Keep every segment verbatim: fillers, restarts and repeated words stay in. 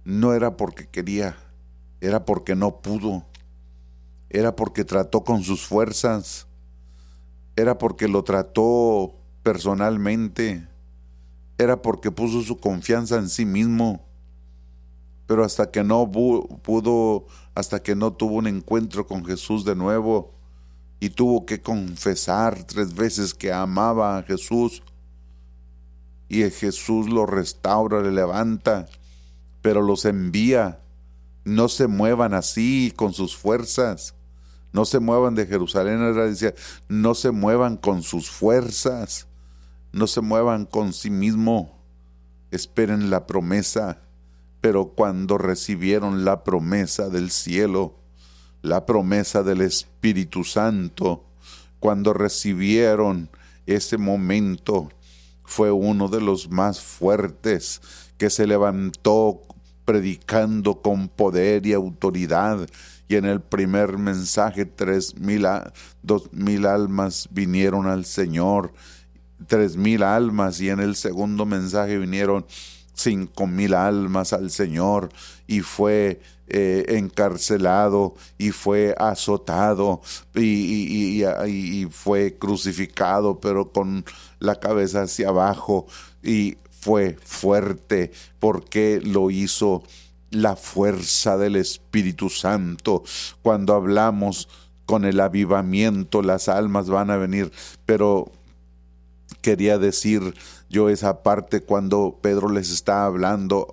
no era porque quería, era porque no pudo, era porque trató con sus fuerzas, era porque lo trató personalmente, era porque puso su confianza en sí mismo. Pero hasta que no pudo, hasta que no tuvo un encuentro con Jesús de nuevo y tuvo que confesar tres veces que amaba a Jesús, y Jesús lo restaura, le levanta, pero los envía. No se muevan así con sus fuerzas, no se muevan de Jerusalén, era decir, no se muevan con sus fuerzas, no se muevan con sí mismo, esperen la promesa. Pero cuando recibieron la promesa del cielo, la promesa del Espíritu Santo, cuando recibieron ese momento, fue uno de los más fuertes, que se levantó predicando con poder y autoridad. Y en el primer mensaje, tres mil, dos mil almas vinieron al Señor, tres mil almas, y en el segundo mensaje vinieron cinco mil almas al Señor, y fue eh, encarcelado, y fue azotado, y, y, y, y fue crucificado, pero con la cabeza hacia abajo, y fue fuerte porque lo hizo la fuerza del Espíritu Santo. Cuando hablamos con el avivamiento, las almas van a venir, pero quería decir yo esa parte cuando Pedro les está hablando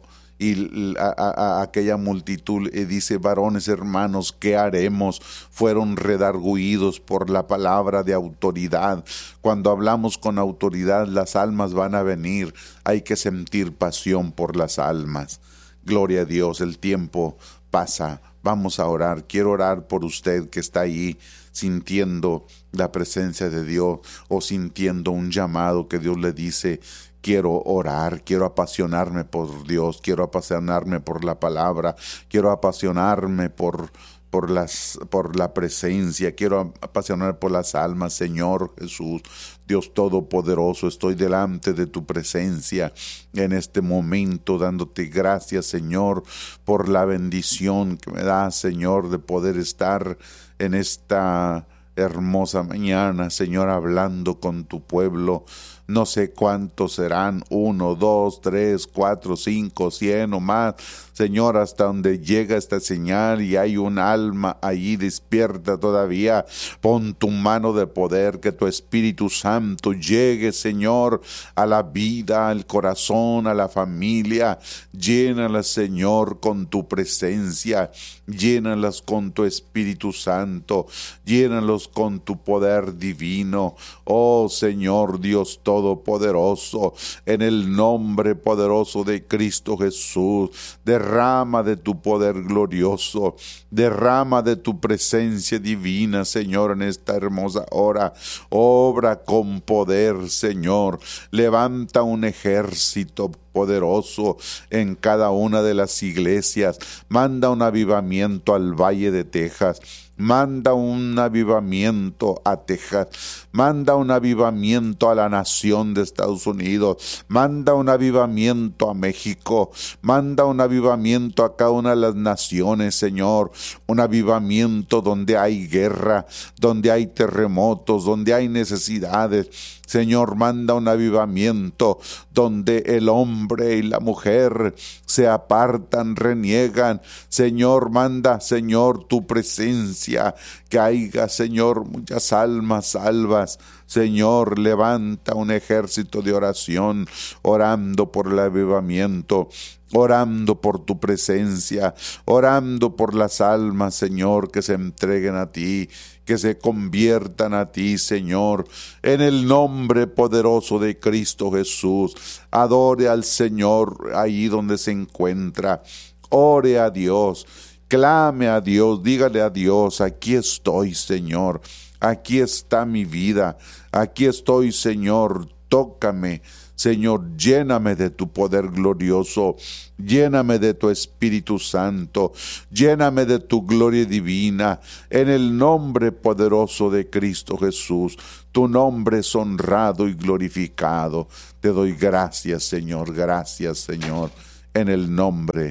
y a, a, a aquella multitud y dice: varones hermanos, ¿qué haremos? Fueron redargüidos por la palabra de autoridad. Cuando hablamos con autoridad, las almas van a venir. Hay que sentir pasión por las almas. Gloria a Dios, el tiempo pasa. Vamos a orar. Quiero orar por usted que está ahí sintiendo la presencia de Dios o sintiendo un llamado que Dios le dice: quiero orar, quiero apasionarme por Dios, quiero apasionarme por la palabra, quiero apasionarme por, por, las, por la presencia, quiero apasionarme por las almas. Señor Jesús, Dios Todopoderoso, estoy delante de tu presencia en este momento, dándote gracias, Señor, por la bendición que me da, Señor, de poder estar en esta hermosa mañana, Señor, hablando con tu pueblo. No sé cuántos serán, uno, dos, tres, cuatro, cinco, cien o más, Señor, hasta donde llega esta señal y hay un alma allí despierta todavía. Pon tu mano de poder, que tu Espíritu Santo llegue, Señor, a la vida, al corazón, a la familia. Llénalas, Señor, con tu presencia, llénalas con tu Espíritu Santo, llénalos con tu poder divino. Oh Señor Dios Todopoderoso, en el nombre poderoso de Cristo Jesús, derrama de tu poder glorioso, derrama de tu presencia divina, Señor, en esta hermosa hora. Obra con poder, Señor. Levanta un ejército poderoso en cada una de las iglesias. Manda un avivamiento al Valle de Texas. Manda un avivamiento a Texas, manda un avivamiento a la nación de Estados Unidos, manda un avivamiento a México, manda un avivamiento a cada una de las naciones, Señor, un avivamiento donde hay guerra, donde hay terremotos, donde hay necesidades. Señor, manda un avivamiento donde el hombre y la mujer se apartan, reniegan. Señor, manda, Señor, tu presencia, que haya, Señor, muchas almas salvas. Señor, levanta un ejército de oración, orando por el avivamiento, orando por tu presencia, orando por las almas, Señor, que se entreguen a ti, que se conviertan a ti, Señor, en el nombre poderoso de Cristo Jesús. Adore al Señor ahí donde se encuentra, ore a Dios, clame a Dios, dígale a Dios: aquí estoy, Señor, aquí está mi vida, aquí estoy, Señor, tócame. Señor, lléname de tu poder glorioso, lléname de tu Espíritu Santo, lléname de tu gloria divina, en el nombre poderoso de Cristo Jesús. Tu nombre es honrado y glorificado. Te doy gracias, Señor, gracias, Señor, en el nombre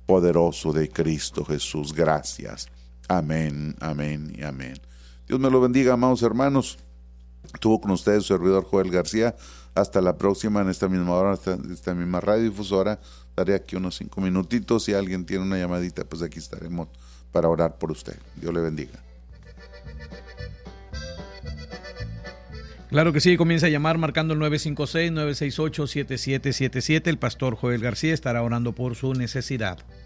poderoso de Cristo Jesús. Gracias. Amén, amén y amén. Dios me lo bendiga, amados hermanos. Estuvo con ustedes su servidor Joel García. Hasta la próxima en esta misma hora, esta, esta misma radiodifusora. Daré aquí unos cinco minutitos. Si alguien tiene una llamadita, pues aquí estaremos para orar por usted. Dios le bendiga. Claro que sí, comienza a llamar marcando el nueve cinco seis, nueve seis ocho, siete siete siete siete. El pastor Joel García estará orando por su necesidad.